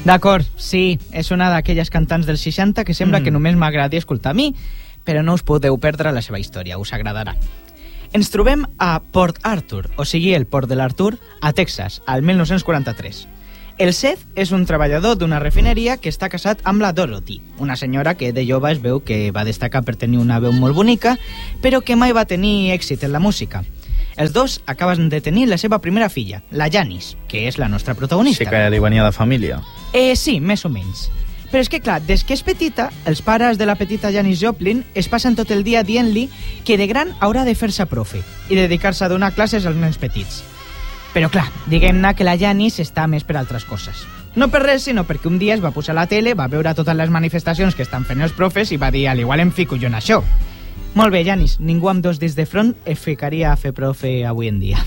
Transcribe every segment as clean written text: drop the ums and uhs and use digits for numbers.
D'acord, sí, és una d'aquelles cantants dels 60 que sembla que només m'agradi escoltar a mi, però no us podeu perdre la seva història, us agradarà. Ens trobem a Port Arthur, o sigui, el Port de l'Arthur, a Texas, al 1943. El Seth és un treballador d'una refineria que està casat amb la Dorothy, una senyora que de jove es veu que va destacar per tenir una veu molt bonica, però que mai va tenir èxit en la música. Els dos acaben de tenir la seva primera filla, la Janice, que és la nostra protagonista. Sí que li venia de família. Sí, més o menys. Però és que, clar, des que és petita, els pares de la petita Janis Joplin es passen tot el dia dient-li que de gran haurà de fer-se profe i dedicar-se a donar classes als nens petits. Però, clar, diguem-ne que la Janis està més per altres coses. No per res, sinó perquè un dia es va posar a la tele, va veure totes les manifestacions que estan fent els profes i va dir, al igual em fico jo en això. Molt bé, Janis, ningú amb 2 dits de front es ficaria a fer profe avui en dia.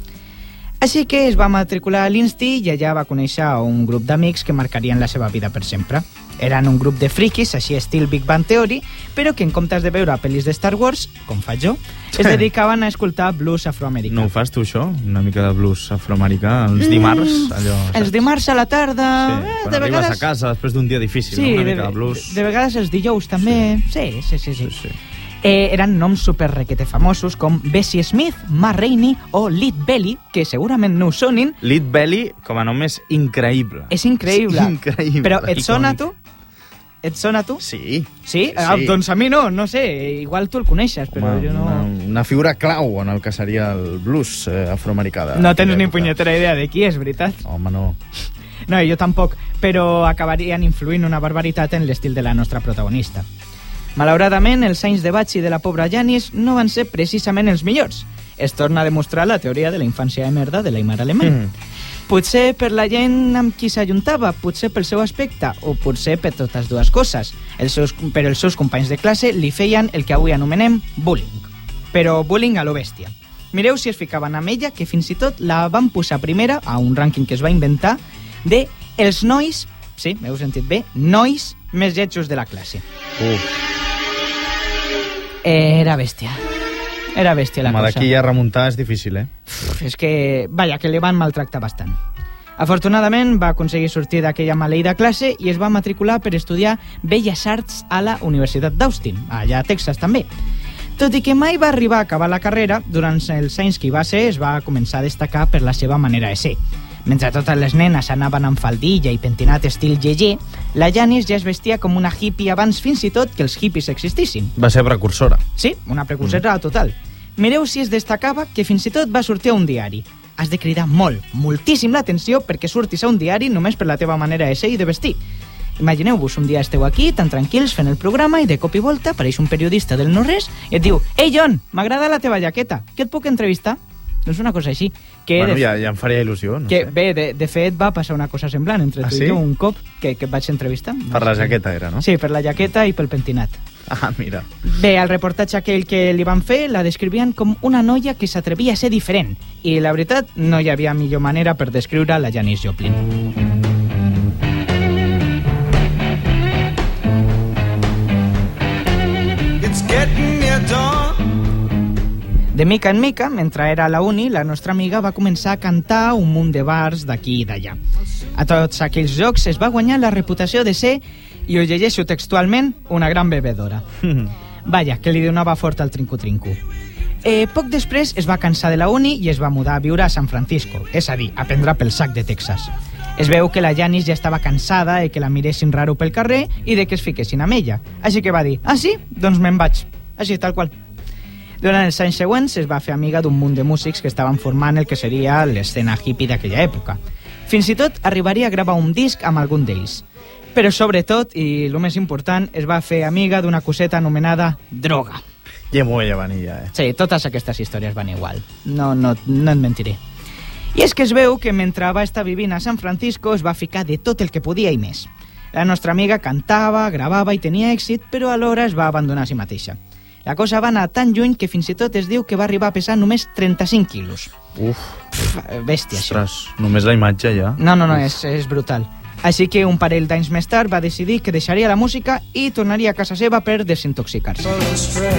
Així que es va matricular a l'Insti i allà va conèixer un grup d'amics que marcarien la seva vida per sempre. Eren un grup de friquis, així estil Big Bang Theory, però que en comptes de veure pel·lis de Star Wars, com faig jo, es dedicaven a escoltar blues afroamericà. No ho fas tu, això? Una mica de blues afroamericà? Els dimarts? Allò, els dimarts a la tarda... Sí, quan de arribes vegades... a casa després d'un dia difícil, sí, no? Una mica de blues. De vegades els dijous també... Sí. Eren noms super requete famosos com Bessie Smith, Ma Rainey o Lead Belly, que segurament no us sonin. Lead Belly, com a nom, és increïble. És increïble. És increïble. Però et sona a tu? Et sona a tu? Sí. Sí? Doncs a mi no sé, igual tu el coneixes, però jo no... Una figura clau en el que seria el blues afroamericà. No tens ni punyetera idea de qui és, veritat? Home, no. No, jo tampoc, però acabarien influint una barbaritat en l'estil de la nostra protagonista. Malauradament, els anys de batxi de la pobra Janis no van ser precisament els millors. Es torna a demostrar la teoria de la infància de merda de l'Aimar Alemany. Potser per la gent amb qui s'ajuntava, potser pel seu aspecte, o potser per totes dues coses. Però els seus companys de classe li feien el que avui anomenem bullying. Però bullying a lo bèstia. Mireu si es ficaven amb ella, que fins i tot la van posar primera a un rànquing que es va inventar de els nois, sí, m'heu sentit bé, nois més lletjos de la classe. Era bèstia la cosa. D'aquí a remuntar és difícil, És que, vaja, que li van maltractar bastant. Afortunadament va aconseguir sortir d'aquella maleïda classe i es va matricular per estudiar Belles Arts a la Universitat d'Austin, allà a Texas també. Tot i que mai va arribar a acabar la carrera, durant els anys que hi va ser es va començar a destacar per la seva manera de ser. Mentre totes les nenes anaven amb faldilla i pentinat estil Yeye, la Janis ja es vestia com una hippie abans fins i tot que els hippies existissin. Va ser precursora. Sí, una precursora total. Mireu si es destacava que fins i tot va sortir a un diari. Has de cridar moltíssim l'atenció perquè surtis a un diari només per la teva manera de ser i de vestir. Imagineu-vos, un dia esteu aquí, tan tranquils, fent el programa i de cop i volta apareix un periodista del no-res i et diu: «Ei, John, m'agrada la teva jaqueta, que et puc entrevistar?» Doncs una cosa així. Bueno, ja em faria il·lusió, no sé. Bé, de fet va passar una cosa semblant entre tu i jo un cop que et vaig entrevistar. Per la jaqueta era, no? Sí, per la jaqueta i pel pentinat. Ah, mira. Bé, el reportatge aquell que li van fer la descrivien com una noia que s'atrevia a ser diferent. I la veritat, no hi havia millor manera per descriure la Janis Joplin. It's getting near dawn. De mica en mica, mentre era a la uni, la nostra amiga va començar a cantar un munt de bars d'aquí i d'allà. A tots aquells llocs es va guanyar la reputació de ser, i ho llegeixo textualment, una gran bebedora. Vaja, que li donava fort al trinco-trinco. Poc després es va cansar de la uni i es va mudar a viure a San Francisco, és a dir, a prendre pel sac de Texas. Es veu que la Janis ja estava cansada de que la miressin raro pel carrer i de que es fiquessin amb ella. Així que va dir: «Ah, sí? Doncs me'n vaig». Així, tal qual. Durant els anys següents es va fer amiga d'un munt de músics que estaven formant el que seria l'escena hippie d'aquella època. Fins i tot arribaria a gravar un disc amb algun d'ells. Però sobretot, i el més important, es va fer amiga d'una coseta anomenada droga. I molt ja van ja, Sí, totes aquestes històries van igual. No et mentiré. I és que es veu que mentre va estar vivint a San Francisco es va ficar de tot el que podia i més. La nostra amiga cantava, gravava i tenia èxit, però alhora es va abandonar a si mateixa. La cosa va anar tan lluny que fins i tot es diu que va arribar a pesar només 35 quilos. Bèstia, això. Ostres, només la imatge ja. No, és brutal. Així que un parell d'anys més tard va decidir que deixaria la música i tornaria a casa seva per desintoxicar-se.